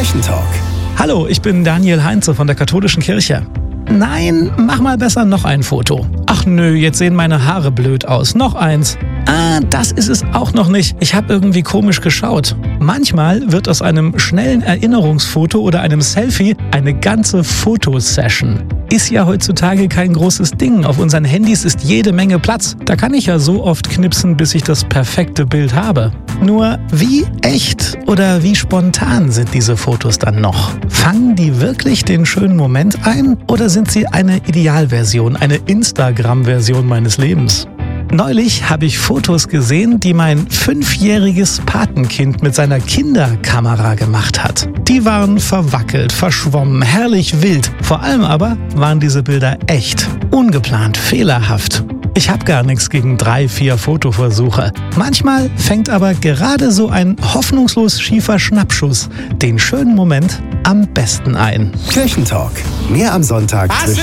Kirchentalk. Hallo, ich bin Daniel Heinze von der Katholischen Kirche. Nein, mach mal besser noch ein Foto. Ach nö, jetzt sehen meine Haare blöd aus. Noch eins. Das ist es auch noch nicht. Ich habe irgendwie komisch geschaut. Manchmal wird aus einem schnellen Erinnerungsfoto oder einem Selfie eine ganze Fotosession. Ist ja heutzutage kein großes Ding. Auf unseren Handys ist jede Menge Platz. Da kann ich ja so oft knipsen, bis ich das perfekte Bild habe. Nur wie echt oder wie spontan sind diese Fotos dann noch? Fangen die wirklich den schönen Moment ein? Oder sind sie eine Idealversion, eine Instagram-Version meines Lebens? Neulich habe ich Fotos gesehen, die mein 5-jähriges Patenkind mit seiner Kinderkamera gemacht hat. Die waren verwackelt, verschwommen, herrlich wild. Vor allem aber waren diese Bilder echt, ungeplant, fehlerhaft. Ich habe gar nichts gegen 3-4 Fotoversuche. Manchmal fängt aber gerade so ein hoffnungslos schiefer Schnappschuss den schönen Moment am besten ein. Kirchentalk. Mehr am Sonntag zwischen